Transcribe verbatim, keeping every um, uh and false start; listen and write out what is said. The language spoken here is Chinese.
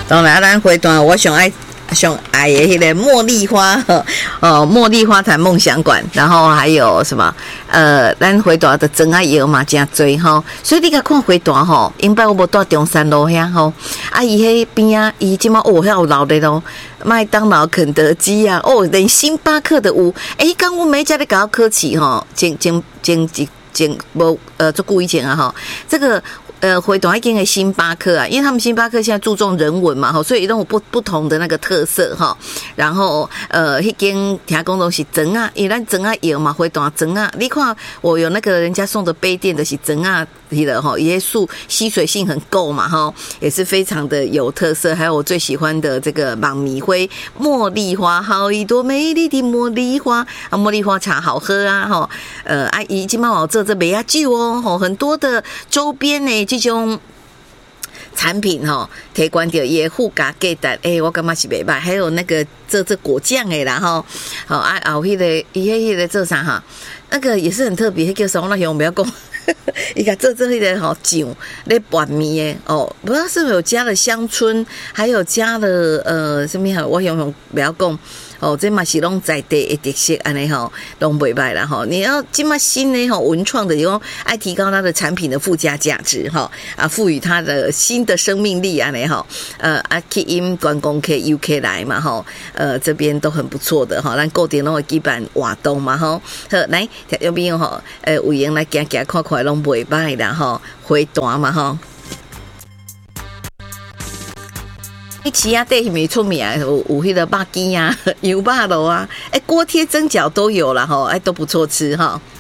当然咱回段我上爱上爱的迄个茉莉花哦，茉莉花坛梦想馆，然后还有什么呃，咱回段的真爱药嘛真多吼，所以你甲看回段吼，因摆我无住中山路遐吼，啊伊迄边啊，伊即马哦遐有闹热咯，麦当劳、肯德基啊，哦连星巴克的有，诶，刚我每家咧搞科技吼，前前前前前无呃做故意前啊吼，这个。呃，回短一间的星巴克啊，因为他们星巴克现在注重人文嘛，哈，所以都有不不同的那个特色哈。然后呃，一间听讲都是蒸啊，因为咱蒸啊有嘛，回短蒸啊。你看我有那个人家送的杯垫的是蒸啊的哈，椰树吸水性很够嘛哈，也是非常的有特色。还有我最喜欢的这个芒米灰茉莉花，好一朵美丽的茉莉花啊，茉莉花茶好喝啊哈。呃，阿姨今晚我做这梅亚酒哦，吼，很多的周边呢。这种产品哈，提关掉也护嘎给的，哎，我感觉是袂歹。还有那个这这果酱的啦哈，好啊，有迄个伊迄迄个做啥哈？那个也是很特别，叫什么？那天我们要讲，伊个这这迄个吼酱咧拌面的哦，不知道是不是有加了香椿，还有加了呃什么哈？我用用不要讲。哦，这嘛是拢在地的特色，安尼吼，拢袂歹啦吼。你要这么新的吼文创的，用爱提高它的产品的附加价值哈，啊，赋予它的新的生命力安尼吼。呃，啊，去因观光客 U K 来嘛吼，呃，这边都很不错的哈。咱固定拢会举办活动嘛吼。好，来，右边吼，呃，有闲来行行看看，拢袂歹啦吼，回弹嘛吼。起亚店没出名，有有迄个肉羹啊、油肉咯啊，哎，锅贴蒸饺都有啦吼，哎，都不错吃哈。